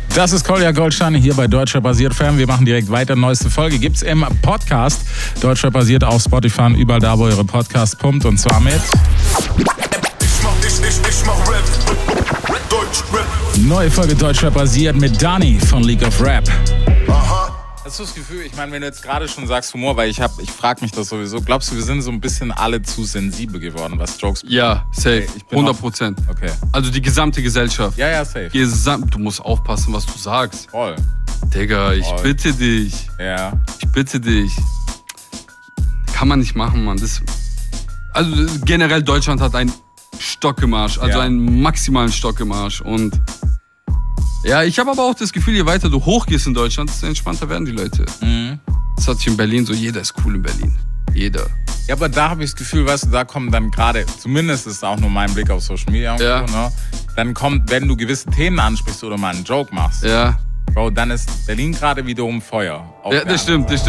Das ist Kolja Goldstein hier bei Deutscher Basiert Fan. Wir machen direkt weiter. Neueste Folge gibt's im Podcast. Deutscher Basiert auf Spotify und überall da, wo ihr Podcast pumpt. Und zwar mit... Ich mach Rap. Deutsch Rap. Neue Folge Deutscher Basiert mit Dani von League of Rap. Aha. Hast du das Gefühl, ich meine, wenn du jetzt gerade schon sagst Humor, weil ich frage mich das sowieso, glaubst du, wir sind so ein bisschen alle zu sensibel geworden, was Jokes betrifft? Ja, safe, 100%. Okay. Also die gesamte Gesellschaft. Ja, safe. Du musst aufpassen, was du sagst. Voll. Digga, ich bitte dich. Ja. Ich bitte dich. Kann man nicht machen, Mann. Also generell Deutschland hat einen Stock im Arsch, also einen maximalen Stock im Arsch. Und ja, ich habe aber auch das Gefühl, je weiter du hochgehst in Deutschland, desto entspannter werden die Leute. Mhm. Das hat sich in Berlin so, jeder ist cool in Berlin. Jeder. Ja, aber da habe ich das Gefühl, weißt du, da kommen dann gerade, zumindest ist auch nur mein Blick auf Social Media und so, ne? Dann kommt, wenn du gewisse Themen ansprichst oder mal einen Joke machst, ja. Bro, dann ist Berlin gerade wiederum Feuer. Ja, das stimmt.